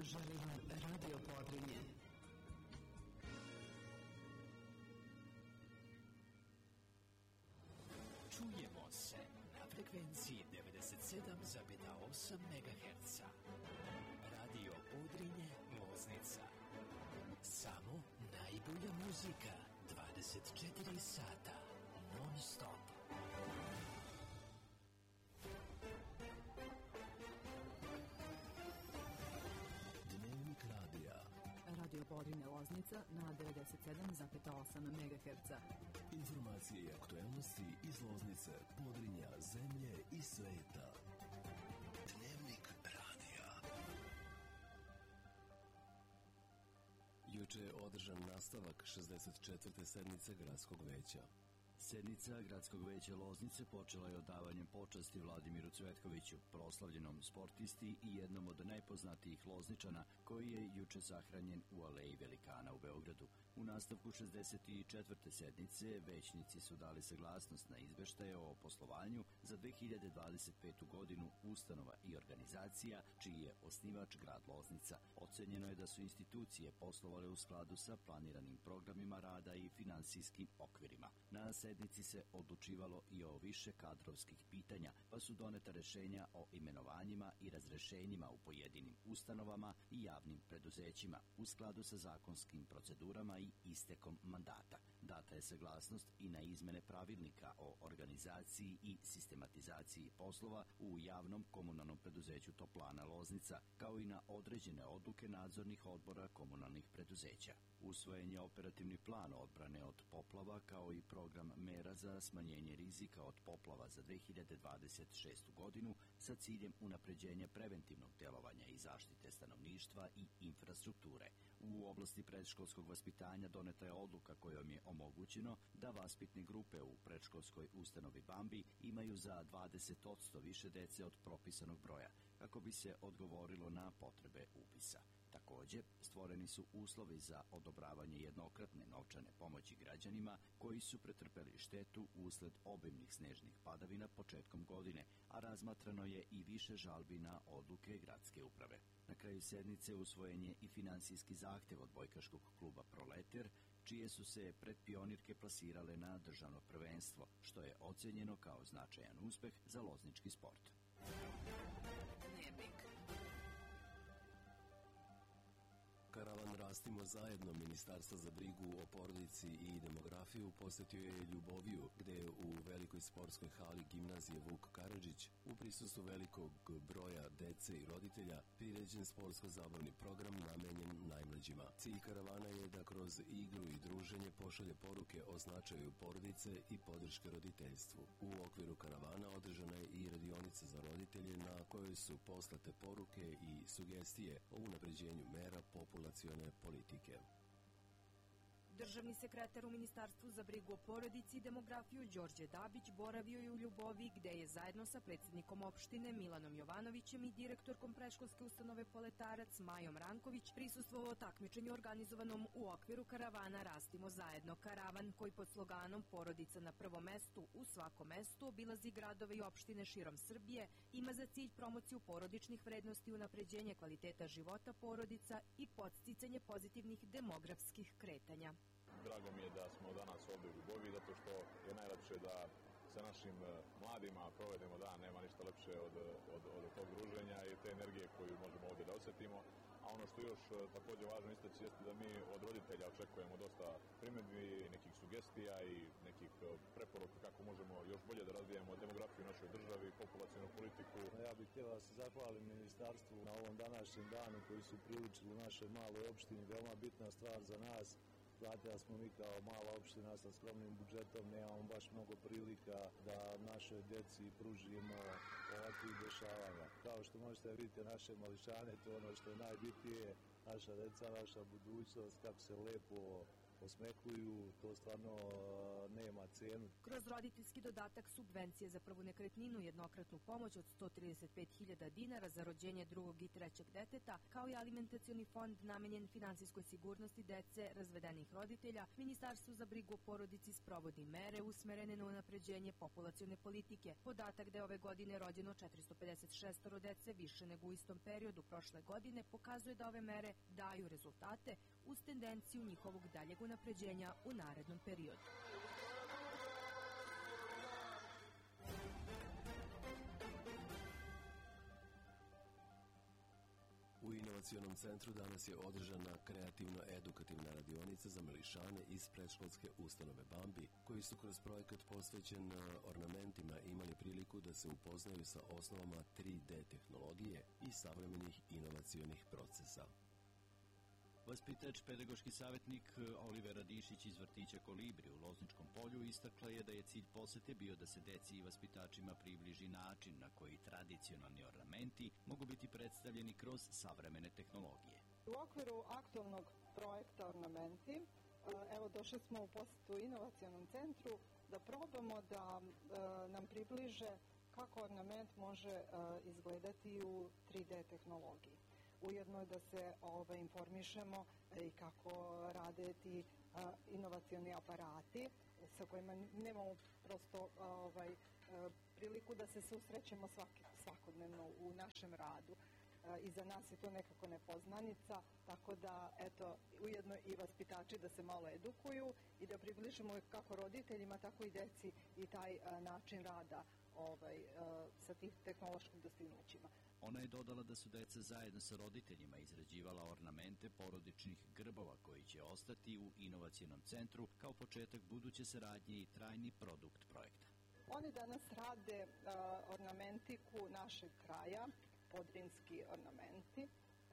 želi vam Radio Podrinje. Čujemo se na frekvenciji 97,8 MHz. Radio Podrinje, Loznica. Samo najbolja muzika, 24 sata, non stop. Dnevnik radija. Radio Podrinje, Loznica na 97,8 MHz. Informacije i aktuelnosti iz Loznice, Podrinja, zemlje i sveta. Dnevnik radija. Juče je održan nastavak 64. sednice Gradskog veća. Sednica Gradskog veća Loznice počela je odavanjem počasti Vladimiru Cvetkoviću, proslavljenom sportisti i jednom od najpoznatijih Lozničana, koji je juče sahranjen u Aleji Velikana u Beogradu. U nastavku 64. sednice većnici su dali saglasnost na izveštaje o poslovanju za 2025. godinu ustanova i organizacija čiji je osnivač grad Loznica. Ocenjeno je da su institucije poslovale u skladu sa planiranim programima rada i finansijskim okvirima. Na sednici se odlučivalo i o više kadrovskih pitanja, pa su doneta rešenja o imenovanjima i razrešenjima u pojedinim ustanovama i javnim preduzećima u skladu sa zakonskim procedurama i istekom mandata. Data je saglasnost i na izmene pravilnika o organizaciji i sistematizaciji poslova u javnom komunalnom preduzeću Toplana Loznica, kao i na određene odluke nadzornih odbora komunalnih preduzeća. Usvojen je operativni plan odbrane od poplava kao i program mera za smanjenje rizika od poplava za 2026. godinu sa ciljem unapređenja preventivnog delovanja i zaštite stanovništva i infrastrukture. U oblasti predškolskog vaspitanja doneta je odluka kojom je omogućeno da vaspitne grupe u predškolskoj ustanovi Bambi imaju za 20% više dece od propisanog broja, kako bi se odgovorilo na potrebe upisa. Takođe, stvoreni su uslovi za odobravanje jednokratne novčane pomoći građanima koji su pretrpeli štetu usled obimnih snežnih padavina početkom godine, a razmatrano je i više žalbi na odluke gradske uprave. Na kraju sednice usvojen je i finansijski zahtev od bojkaškog kluba Proleter, čije su se predpionirke plasirale na državno prvenstvo, što je ocenjeno kao značajan uspeh za loznički sport. Dnevnik. Karavan Rastimo zajedno Ministarstva za brigu o porodici i demografiju posetio je Ljuboviju, gde je u velikoj sportskoj hali gimnazije Vuk Karadžić u prisustvu velikog broja dece i roditelja priređen sportsko-zabavni program namenjen najmlađima. Cilj karavana je da kroz igru i druženje pošalje poruke o značaju porodice i podrške roditeljstvu. U okviru karavana održana je i radionica za roditelje na kojoj su poslate poruke i sugestije o unapređenju mera populacione politike. Državni sekretar u Ministarstvu za brigu o porodici i demografiju Đorđe Dabić boravio je u Ljuboviji, gde je zajedno sa predsjednikom opštine Milanom Jovanovićem i direktorkom predškolske ustanove Poletarac Majom Ranković prisustvovao takmičenju organizovanom u okviru karavana Rastimo zajedno. Karavan, koji pod sloganom Porodica na prvom mestu u svakom mestu obilazi gradove i opštine širom Srbije, ima za cilj promociju porodičnih vrednosti, unapređenje kvaliteta života porodica i podsticanje pozitivnih demografskih kretanja. Drago mi je da smo danas ovdje u Ljuboviji, zato što je najlepše da sa našim mladima provedemo dan, nema ništa lepše od tog druženja i te energije koju možemo ovdje da osjetimo. A ono što je još također važno istaći jeste da mi od roditelja očekujemo dosta primjedbi, nekih sugestija i nekih preporuka kako možemo još bolje da razvijemo demografiju u našoj državi, populacionu politiku. Ja bih htjela da se zahvalim ministarstvu na ovom današnjem danu koji su priličili u našoj maloj opštini, veoma bitna stvar za nas. Znate da smo mi kao mala opština sa skromnim budžetom, nemamo baš mnogo prilika da našoj djeci pružimo ovakvih dešavanja. Kao što možete vidjeti naše mališane, to je ono što je najbitnije, naša deca, naša budućnost, kako se lepo osmehluju, to stvarno nema cijenu. Kroz roditeljski dodatak, subvencije za prvu nekretninu, jednokratnu pomoć od 135.000 dinara za rođenje drugog i trećeg deteta, kao i alimentacioni fond namenjen finansijskoj sigurnosti dece razvedenih roditelja, Ministarstvo za brigu o porodici sprovodi mere usmerene na unapređenje populacione politike. Podatak da je ove godine rođeno 456 dece više nego u istom periodu prošle godine pokazuje da ove mere daju rezultate uz tendenciju njihovog daljeg unapređenja u narednom periodu. U inovacionom centru danas je održana kreativno-edukativna radionica za mališane iz predškolske ustanove Bambi, koji su kroz projekat posvećen ornamentima imali priliku da se upoznaju sa osnovama 3D tehnologije i savremenih inovacionih procesa. Vaspitač, pedagoški savjetnik Olivera Dišić iz vrtića Kolibri u Lozničkom polju istakla je da je cilj posete bio da se deci i vaspitačima približi način na koji tradicionalni ornamenti mogu biti predstavljeni kroz savremene tehnologije. U okviru aktualnog projekta Ornamenti, evo došli smo u posetu inovacionom centru da probamo da nam približe kako ornament može izgledati u 3D tehnologiji. Ujedno da se informišemo i kako rade ti inovacioni aparati sa kojima nemamo prosto priliku da se susrećemo svakodnevno u našem radu. I za nas je to nekako nepoznanica, tako da ujedno i vaspitači da se malo edukuju i da približimo kako roditeljima, tako i deci i taj način rada sa tih tehnološkim dostignućima. Ona je dodala da su deca zajedno sa roditeljima izrađivala ornamente porodičnih grbova koji će ostati u inovacionom centru kao početak buduće saradnje i trajni produkt projekta. Oni danas rade ornamentiku našeg kraja, podrinski ornamenti.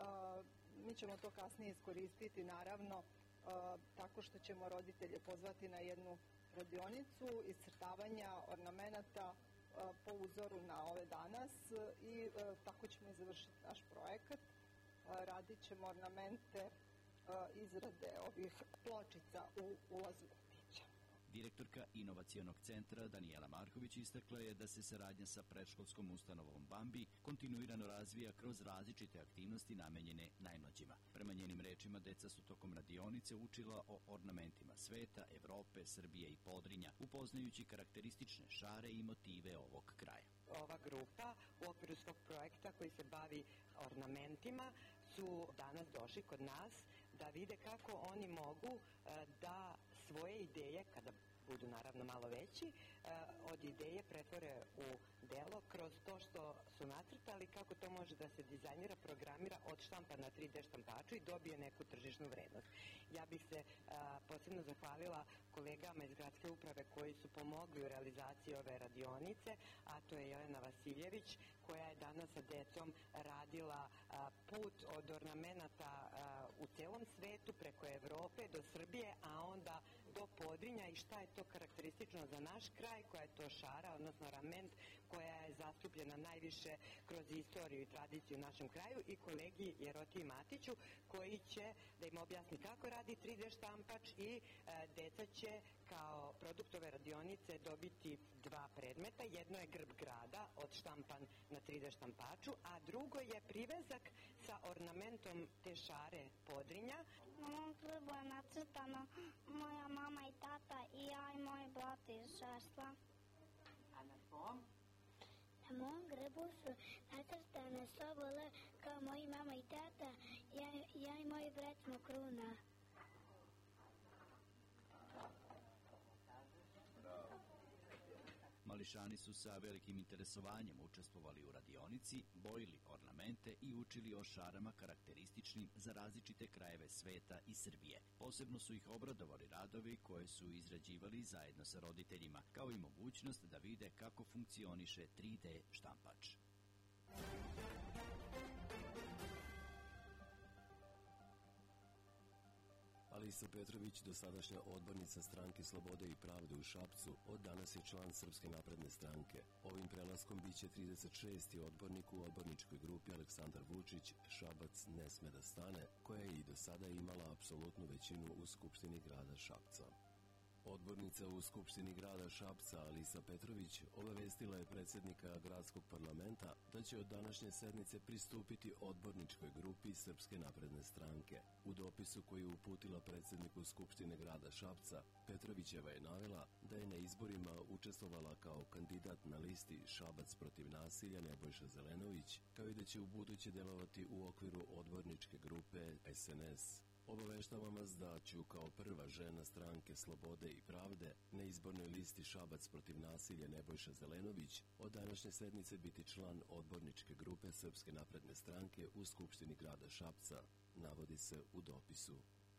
Mi ćemo to kasnije iskoristiti, naravno, tako što ćemo roditelje pozvati na jednu radionicu iscrtavanja ornamenata po uzoru na ove danas i tako ćemo i završiti naš projekat. Radit ćemo ornamente izrade ovih pločica u ulazu vrtića. Direktorka inovacionog centra Danijela Marković istakla je da se saradnja sa predškolskom ustanovom Bambi kontinuirano razvija kroz različite aktivnosti namenjene najmlađima. Prema njenim rečima, deca su tokom radionice učila o ornamentima sveta, Evrope, Srbije i Podrinja, upoznajući karakteristične šare i motive ovog kraja. Ova grupa u okviru svog projekta koji se bavi ornamentima su danas došli kod nas da vide kako oni mogu da svoje ideje, kada budu naravno malo veći, od ideje pretvore u delo kroz to što su nacrtali, kako to može da se dizajnira, programira, odštampa na 3D štampaču i dobije neku tržišnu vrednost. Ja bih se posebno zahvalila kolegama iz gradske uprave koji su pomogli u realizaciji ove radionice, a to je Jelena Vasiljević, koja je danas sa decom radila put od ornamenata u celom svetu preko Evrope do Srbije, a onda do Podrinja i šta je to karakteristično za naš kraj, koja je to šara, odnosno ornament koja je zastupljena najviše kroz istoriju i tradiciju u našem kraju, i kolegi Jerotiji Matiću koji će da im objasni kako radi 3D štampač i deca će kao produkt ove radionice dobiti 2 predmeta. Jedno je grb grada odštampan na 3D štampaču, a drugo je privezak sa ornamentom te šare Podrinja. Na mom grbu je nacrtano moja mama i tata i ja i moj brat iz šarstva. A na tvom? Na mom grbu su nacrtane sobole kao moji mama i tata, ja i moj brat smo kruna. Mališani su sa velikim interesovanjem učestvovali u radionici, bojili ornamente i učili o šarama karakterističnim za različite krajeve sveta i Srbije. Posebno su ih obradovali radovi koje su izrađivali zajedno sa roditeljima, kao i mogućnost da vide kako funkcioniše 3D štampač. Ali Alisa Petrović, dosadašnja odbornica Stranke Slobode i pravde u Šapcu, od danas je član Srpske napredne stranke. Ovim prelaskom biće 36. odbornik u odborničkoj grupi Aleksandar Vučić, Šabac ne sme da stane, koja je i do sada imala apsolutnu većinu u Skupštini grada Šapca. Odbornica u Skupštini grada Šapca Alisa Petrović obavestila je predsjednika gradskog parlamenta da će od današnje sednice pristupiti odborničkoj grupi Srpske napredne stranke. U dopisu koji je uputila predsjedniku Skupštine grada Šapca, Petrovićeva je navela da je na izborima učestvovala kao kandidat na listi Šabac protiv nasilja Nebojša Zelenović, kao i da će u buduće delovati u okviru odborničke grupe SNS. Obaveštavam vas da ću kao prva žena Stranke Slobode i pravde na izbornoj listi Šabac protiv nasilja Nebojša Zelenović od današnje sednice biti član odborničke grupe Srpske napredne stranke u Skupštini grada Šapca, navodi se u dopisu.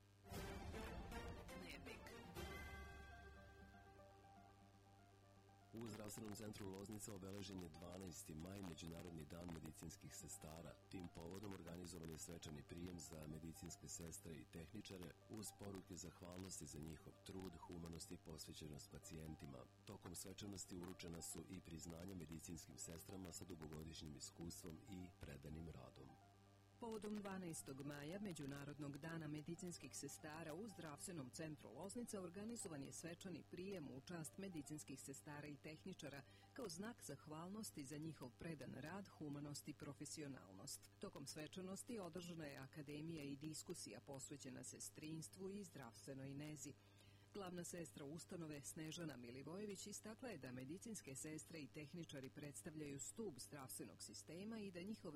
U Zdravstvenom centru Loznica obeležen je 12. maj, Međunarodni dan medicinskih sestara. Tim povodom organizovan je svečani prijem za medicinske sestre i tehničare uz poruke zahvalnosti za njihov trud, humanost i posvećenost pacijentima. Tokom svečanosti uručena su i priznanja medicinskim sestrama sa dugogodišnjim iskustvom i predanim radom. Povodom 12. maja, Međunarodnog dana medicinskih sestara, u Zdravstvenom centru Loznica organizovan je svečani prijem u čast medicinskih sestara i tehničara kao znak zahvalnosti za njihov predan rad, humanost i profesionalnost. Tokom svečanosti održana je akademija i diskusija posvećena sestrinstvu i zdravstvenoj nezi. Glavna sestra ustanove Snežana Milivojević istakla je da medicinske sestre i tehničari predstavljaju stub zdravstvenog sistema i da njihov